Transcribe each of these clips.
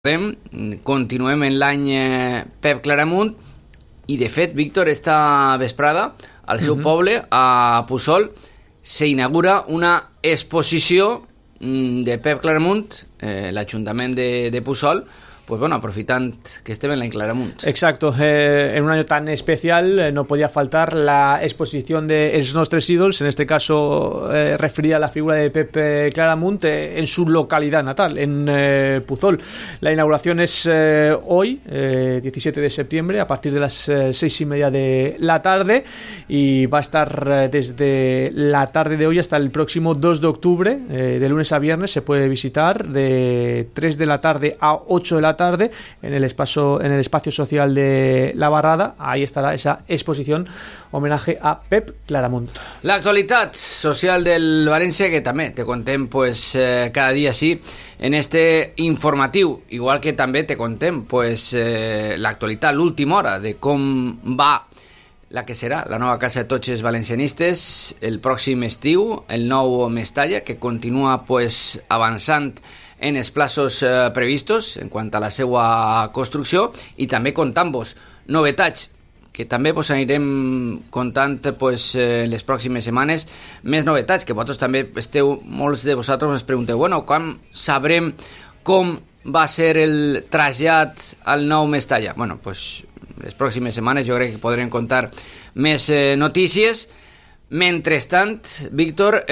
Continuem en l'any Pep Claramunt i de fet, Víctor, esta vesprada al seu poble, a Puçol, s'inaugura una exposició de Pep Claramunt, l'Ajuntament de Puçol, pues bueno, aprofitant que estem en l'any Claramunt. Exacto, en un año tan especial no podía faltar la exposición de Els Nostres Ídols, en este caso referida a la figura de Pep Claramunt en su localidad natal, en Puçol. La inauguración es hoy, 17 de septiembre, a partir de las 6:30 de la tarde, y va a estar desde la tarde de hoy hasta el próximo 2 de octubre, de lunes a viernes. Se puede visitar de 3 de la tarde a 8 de la tarde en el espacio social de La Barrada. Ahí estará esa exposición homenaje a Pep Claramunt. L'actualitat social del València, que també te contem pues, cada dia sí en este informatiu, igual que també te contem pues, l'actualitat, l'última hora de com va la que serà la nova casa de tots els valencianistes el pròxim estiu, el nou Mestalla, que continua pues, avançant en els plaços previstos en quant a la seva construcció, i també contant-vos novetats que també vos anirem contant pues, les pròximes setmanes, més novetats que vosaltres també esteu, molts de vosaltres ens pregunteu, bueno, quan sabrem com va ser el trasllat al nou Mestalla? Bueno, pues les pròximes setmanes jo crec que podrem contar més notícies. Mentrestant, Víctor,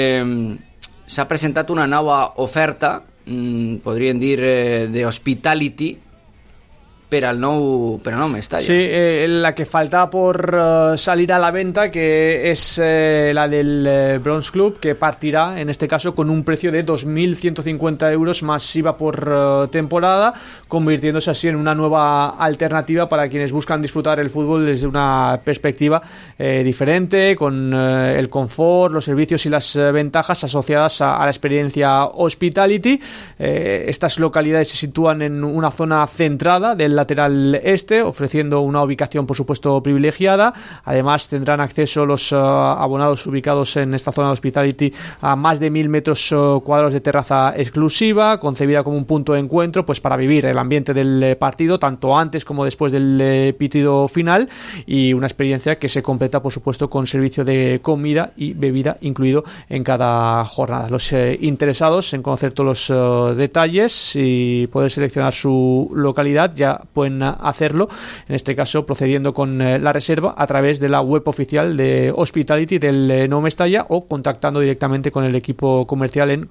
s'ha presentat una nova oferta, podríem dir de hospitality per al nou Mestalla. Sí, la que falta por salir a la venta, que es la del Bronx Club, que partirá en este caso con un precio de 2.150 euros más IVA por temporada, convirtiéndose así en una nueva alternativa para quienes buscan disfrutar el fútbol desde una perspectiva diferente, con el confort, los servicios y las ventajas asociadas a la experiencia hospitality. Estas localidades se sitúan en una zona centrada del lateral este, ofreciendo una ubicación por supuesto privilegiada. Además tendrán acceso los abonados ubicados en esta zona de hospitality a más de 1.000 metros cuadrados de terraza exclusiva, concebida como un punto de encuentro pues para vivir el ambiente del partido tanto antes como después del pitido final, y una experiencia que se completa por supuesto con servicio de comida y bebida incluido en cada jornada. Los interesados en conocer todos los detalles y poder seleccionar su localidad ya pueden hacerlo, en este caso procediendo con la reserva a través de la web oficial de Hospitality del Nou Mestalla o contactando directamente con el equipo comercial en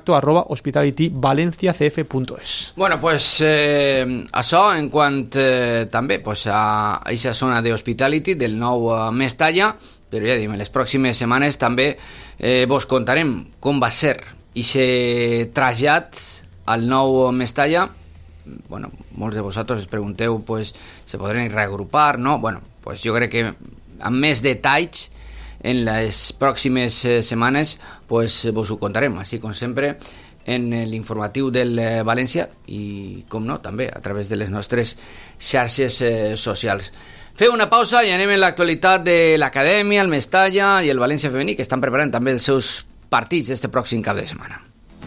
contacto@hospitalityvalenciacf.es. Bueno, pues això en quant també pues, a aquesta zona de Hospitality del nou Mestalla, però ja diem, les pròximes setmanes també vos contarem com va ser aquest trasllat al nou Mestalla. Bueno, molts de vosaltres us pregunteu pues, se podran reagrupar, no? Bueno, pues jo crec que amb més detalls en les pròximes setmanes pues, vos ho contarem, així com sempre en l'informatiu del València i, com no, també a través de les nostres xarxes socials. Feu una pausa i anem en l'actualitat de l'Acadèmia, el Mestalla i el València femení, que estan preparant també els seus partits d'este pròxim cap de setmana.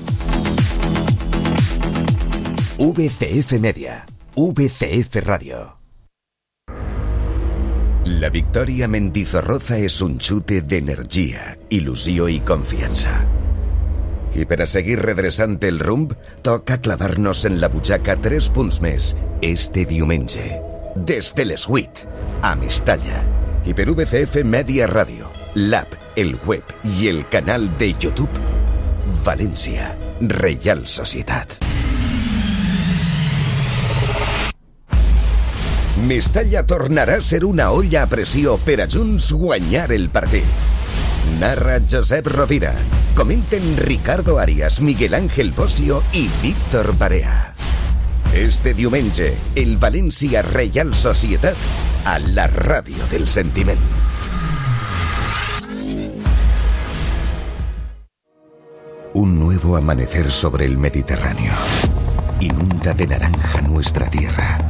VCF Media, VCF Radio. La victòria Mendizorroza és un xute d'energia, il·lusió i confiança. I per a seguir redreçant el rumb, toca clavar-nos en la butxaca 3 punts més este diumenge. Des de les 8, a Mestalla. I per VCF Media Radio, l'app, el web i el canal de YouTube, València, Reial Societat. Mestalla tornarà a ser una olla a pressió per a junts guanyar el partit. Narra Josep Rovira. Comenten Ricardo Arias, Miguel Ángel Bosio i Víctor Barea. Este diumenge, el València Reial Societat a la ràdio del sentiment. Un nuevo amanecer sobre el Mediterráneo. Inunda de naranja nuestra tierra.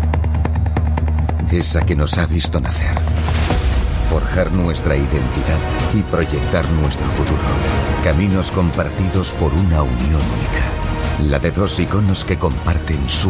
Esa que nos ha visto nacer, forjar nuestra identidad y proyectar nuestro futuro. Caminos compartidos por una unión única. La de dos iconos que comparten su